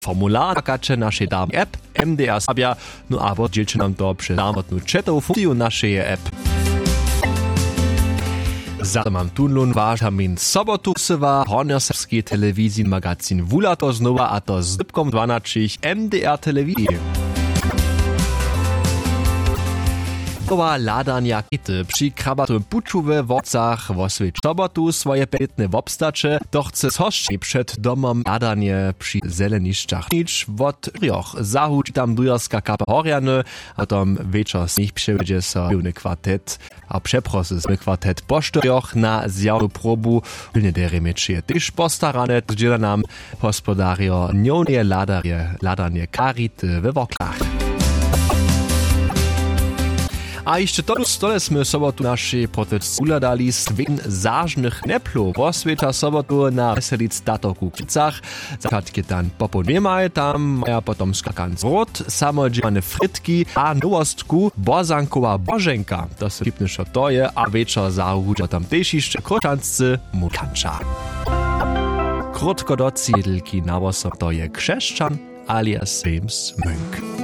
Formular nakače naszej darmej app MDR Sabia, no abo dzielcie nam to przez darmotną chatową funkcję naszej app. Zatem mam tunlun wažamin sobotu sywa hornioserbskiej telewizji magazyn Wula to znowa, a to z dybkom 12 MDR telewizji. Nowa ladania kity przy krabatym puczu we Wocach w oswieć sobotu swoje petne wobstacze, to chce zhoszczy przed domom ladanie przy zeleniszczach. Nicz wot rioch zahuć tam dujarska kapa horiany, a tam wieczor z nich przyjedzie so pełny kwartet, a przeprosy z kwartet posztorioch na zjawnu probu pilnie deremiecznie. Tyż postarane zdziela nam gospodario nionie ladanie karity we Woklach. A jeszcze to stolesmy sobotu naszej protest uladali z dwin zażnych neplów. Poswiecza sobotu na weselic datoku Kicach. Zakładkie tam popodniemaj, tam maja potom skakanc rot, samodzielne frytki, a nowostku bozankowa bożenka. To se lipnyszo to je, a wieczor zahudza tam też jeszcze kroczancy mukancza. Krótko do ciedelki na wosom to je Krzeszczan alias James Mönk.